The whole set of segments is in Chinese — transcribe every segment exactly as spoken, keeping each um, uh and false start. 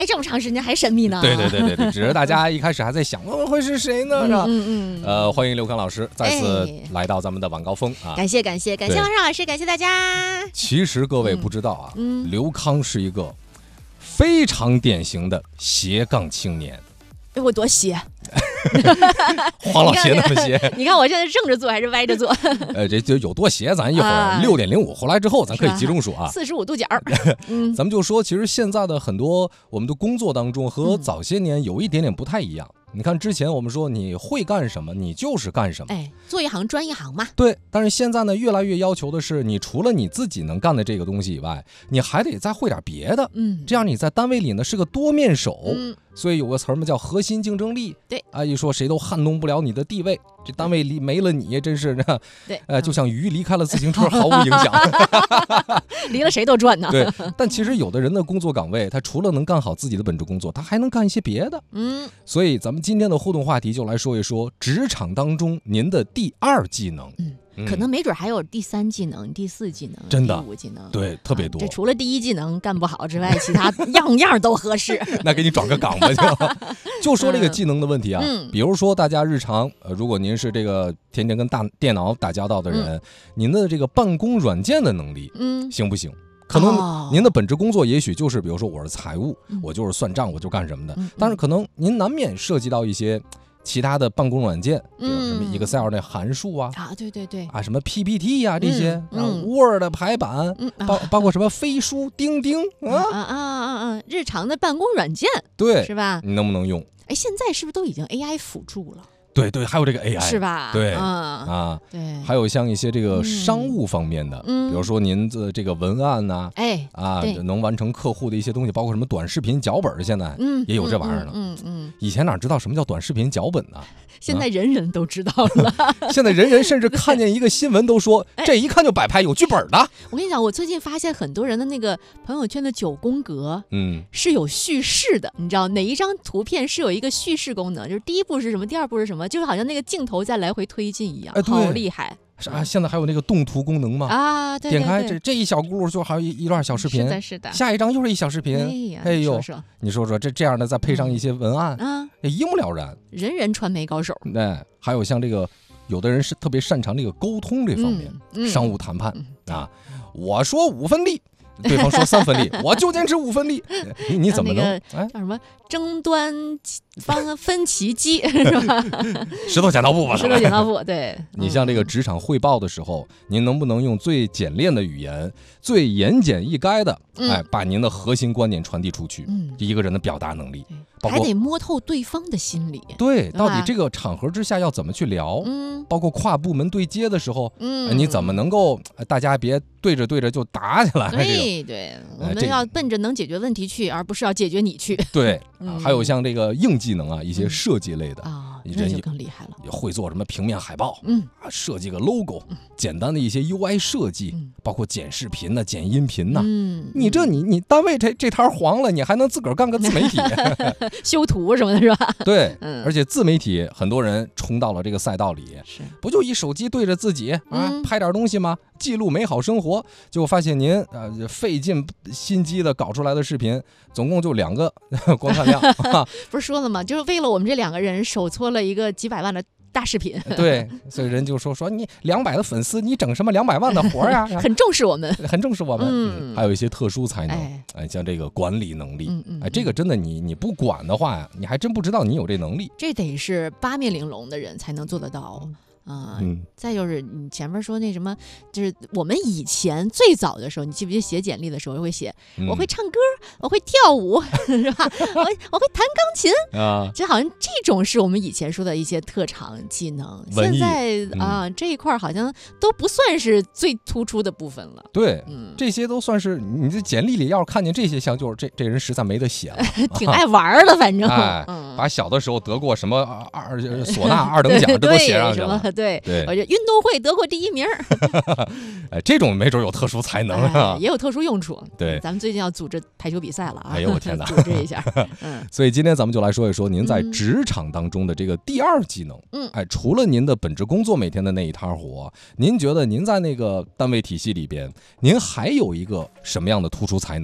哎，这么长时间还神秘呢？ 对对对对对，只是大家一开始还在想，哦，会是谁呢？是吧？ 嗯嗯。 呃，欢迎刘康老师再次来到咱们的晚高峰啊！ 感谢感谢感谢王尚老师，感谢大家。 其实各位不知道啊，嗯、刘康是一个非常典型的斜杠青年。 哎，我多斜。 黄老斜那么斜， 你看我现在正着坐还是歪着坐？ 呃，这就有多斜，咱一会儿六点零五回来之后，咱可以集中说啊。 四十五度角， 嗯，咱们就说，其实现在的很多我们的工作当中和早些年有一点点不太一样。你看之前我们说你会干什么，你就是干什么， 哎，做一行专一行嘛。 对，但是现在呢，越来越要求的是，你除了你自己能干的这个东西以外，你还得再会点别的，嗯，这样你在单位里呢是个多面手。嗯，所以有个词儿嘛叫核心竞争力。 对啊，一说谁都撼动不了你的地位，这单位里没了你，真是呢， 对， 呃，就像鱼离开了自行车，毫无影响， 离了谁都转呢。 对，但其实有的人的工作岗位，他除了能干好自己的本职工作，他还能干一些别的。嗯，所以咱们今天的互动话题就来说一说职场当中您的第二技能。 嗯。可能没准还有第三技能、第四技能、 真的第五技能， 对，特别多。 这除了第一技能干不好之外，其他样样都合适。 那给你转个岗吧，就就说这个技能的问题啊。嗯、比如说大家日常，呃，如果您是这个天天跟大电脑打交道的人，嗯、您的这个办公软件的能力，嗯，行不行？可能您的本职工作也许就是，比如说我是财务，哦、我就是算账，我就干什么的。嗯、但是可能您难免涉及到一些其他的办公软件，比如什么 Excel 那函数啊， 啊，对对对， 啊，什么 P P T 啊这些，嗯嗯、Word 排版，嗯、包包括什么飞书、钉钉啊啊啊啊啊，日常的办公软件， 对， 是吧？ 你能不能用？ 哎，现在是不是都已经 A I 辅助了？ 对对，还有这个 A I 是吧？ 对、 嗯、 啊， 对， 还有像一些这个商务方面的，嗯、比如说您的这个文案呐、啊， 哎啊，能完成客户的一些东西，包括什么短视频脚本，现在也有这玩意儿呢。嗯 嗯, 嗯, 嗯，以前哪知道什么叫短视频脚本呢？ 现在人人都知道了。 现在人人甚至看见一个新闻都说，这一看就摆拍有剧本的。 我跟你讲，我最近发现很多人的那个朋友圈的九宫格，嗯，是有叙事的。你知道哪一张图片是有一个叙事功能？就是第一步是什么，第二步是什么，就是好像那个镜头在来回推进一样，哎、好厉害。 啊，现在还有那个动图功能吗？ 啊，对对对， 点开这这一小轱就还有一一段小视频， 是的，是的。 下一张又是一小视频， 哎呀， 哎呦， 说说你说说这这样的，再配上一些文案， 啊， 一目了然， 人人传媒高手。 对，还有像这个，有的人是特别擅长这个沟通这方面，嗯嗯、商务谈判、嗯、啊，我说五分力。对方说三分力，我就坚持五分力。你你怎么能、 那个、叫什么争端方分歧机是吧？ 石头剪刀布吧， 石头剪刀布。对， 你像这个职场汇报的时候，您能不能用最简练的语言、最言简意赅的，嗯、哎，把您的核心观点传递出去？嗯，一个人的表达能力。 还得摸透对方的心理， 对，到底这个场合之下要怎么去聊？嗯，包括跨部门对接的时候，嗯，你怎么能够大家别对着对着就打起来？ 对对，我们要奔着能解决问题去，而不是要解决你去。 对，嗯、还有像这个硬技能啊，一些设计类的啊，这就更厉害了。 会做什么平面海报？嗯，啊，设计个 logo，、嗯、简单的一些 U I 设计，嗯、包括剪视频呐、剪音频呐。嗯，你这你你单位这这摊黄了，你还能自个儿干个自媒体？ 修图什么的是吧？ 对，嗯，而且自媒体很多人冲到了这个赛道里， 是不就一手机对着自己啊、嗯、拍点东西吗？记录美好生活，结果发现您呃费尽心机的搞出来的视频，总共就两个观看量，啊、 不是说了吗？就是为了我们这两个人手搓了一个几百万的大视频。 对，所以人就说说你两百的粉丝，你整什么两百万的活呀、啊？ 很重视我们， 很重视我们。嗯，还有一些特殊才能，哎，哎像这个管理能力，嗯嗯，哎，这个真的你你不管的话呀，你还真不知道你有这能力。 这得是八面玲珑的人才能做得到。啊、呃嗯，再就是你前面说那什么，就是我们以前最早的时候，你记不记得写简历的时候会写、嗯、我会唱歌，我会跳舞，是吧？我我会弹钢琴啊，这好像这种是我们以前说的一些特长技能。现在啊、嗯，这一块好像都不算是最突出的部分了。 对，嗯，这些都算是你的简历里要是看见这些项，就是这这人实在没得写了， 挺爱玩的，反正、 哎嗯、把小的时候得过什么二唢呐二等奖这都写上去了。 对，对，我觉得运动会得过第一名哎，这种没准有特殊才能啊、 哎，也有特殊用处。 对， 咱们最近要组织台球比赛了啊！ 哎呦我天哪， 组织一下。嗯， 所以今天咱们就来说一说您在职场当中的这个第二技能。嗯，哎，除了您的本职工作每天的那一摊活，您觉得您在那个单位体系里边，您还有一个什么样的突出才能？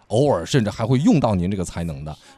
偶尔甚至还会用到您这个才能的。